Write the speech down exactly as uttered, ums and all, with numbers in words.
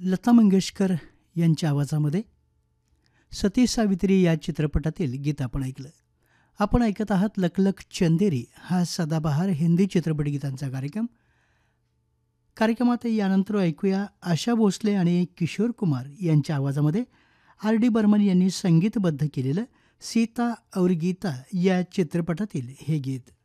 लता मंगेशकर यांच्या आवाजामध्ये सती सावित्री या चित्रपटातील गीत आपण ऐकलं. आपण ऐकत आहात लखलख चंदेरी हा सदाबहार हिंदी चित्रपट गीतांचा कार्यक्रम. कार्यक्रमात यानंतर ऐकूया आशा भोसले आणि किशोर कुमार यांच्या आवाजामध्ये आर डी बर्मन यांनी संगीतबद्ध केलेलं सीता और गीता या चित्रपटातील हे गीत.